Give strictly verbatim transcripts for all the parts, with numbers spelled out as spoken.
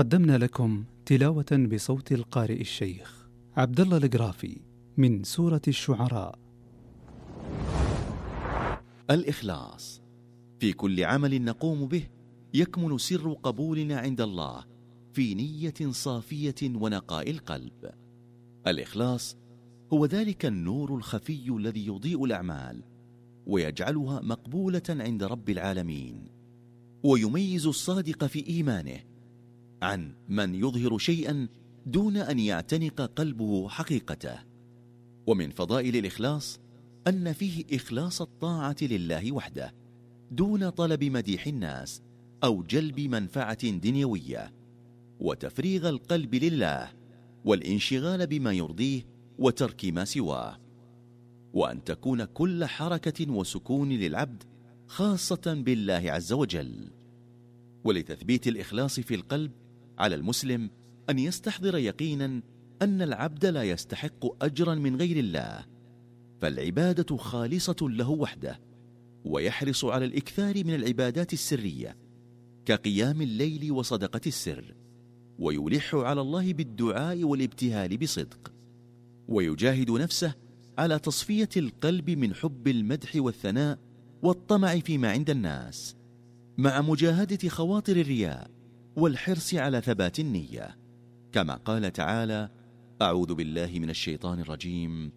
قدمنا لكم تلاوة بصوت القارئ الشيخ عبد الله القرافي من سورة الشعراء. الإخلاص في كل عمل نقوم به يكمن سر قبولنا عند الله في نية صافية ونقاء القلب. الإخلاص هو ذلك النور الخفي الذي يضيء الأعمال ويجعلها مقبولة عند رب العالمين، ويميز الصادق في إيمانه عن من يظهر شيئا دون أن يعتنق قلبه حقيقته. ومن فضائل الإخلاص أن فيه إخلاص الطاعة لله وحده دون طلب مديح الناس أو جلب منفعة دنيوية، وتفريغ القلب لله والانشغال بما يرضيه وترك ما سواه، وأن تكون كل حركة وسكون للعبد خاصة بالله عز وجل. ولتثبيت الإخلاص في القلب على المسلم أن يستحضر يقينا أن العبد لا يستحق أجرا من غير الله، فالعبادة خالصة له وحده، ويحرص على الإكثار من العبادات السرية كقيام الليل وصدقة السر، ويلح على الله بالدعاء والابتهال بصدق، ويجاهد نفسه على تصفية القلب من حب المدح والثناء والطمع فيما عند الناس، مع مجاهدة خواطر الرياء والحرص على ثبات النية، كما قال تعالى: أعوذ بالله من الشيطان الرجيم: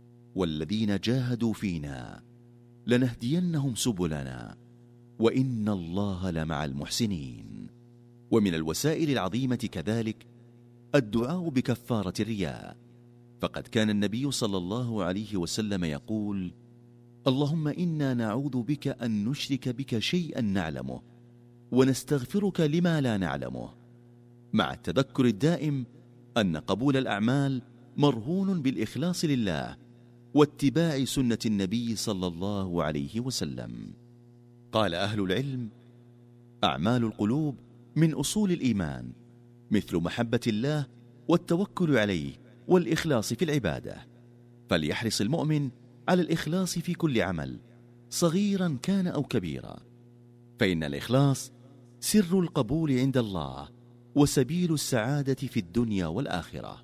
والذين جاهدوا فينا لنهدينهم سبلنا وإن الله لمع المحسنين. ومن الوسائل العظيمة كذلك الدعاء بكفارة الرياء، فقد كان النبي صلى الله عليه وسلم يقول: اللهم إنا نعوذ بك أن نشرك بك شيئا نعلمه ونستغفرك لما لا نعلمه، مع التذكر الدائم أن قبول الأعمال مرهون بالإخلاص لله واتباع سنة النبي صلى الله عليه وسلم. قال أهل العلم: أعمال القلوب من أصول الإيمان، مثل محبة الله والتوكل عليه والإخلاص في العبادة، فليحرص المؤمن على الإخلاص في كل عمل صغيرا كان أو كبيرا، فإن الإخلاص سر القبول عند الله وسبيل السعادة في الدنيا والآخرة.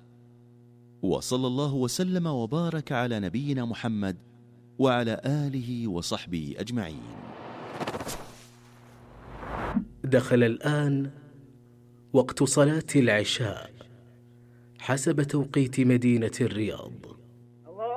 وصلى الله وسلم وبارك على نبينا محمد وعلى آله وصحبه أجمعين. دخل الآن وقت صلاة العشاء حسب توقيت مدينة الرياض.